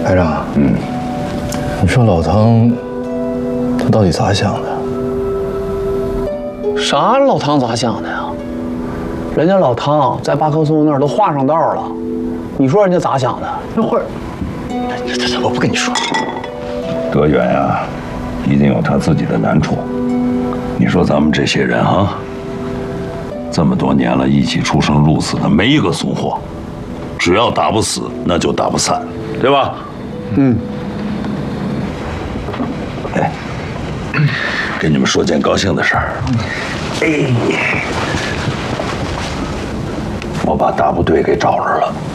排长，你说老汤他到底咋想的？ 啥老汤咋想的呀？人家老汤在巴克松那儿都画上道了，你说人家咋想的？ 那会儿，我不跟你说。 德远呀，一定有他自己的难处。你说咱们这些人啊，这么多年了，一起出生入死的，没一个怂货。只要打不死，那就打不散，对吧？哎，跟你们说件高兴的事儿。我把大部队给找着了。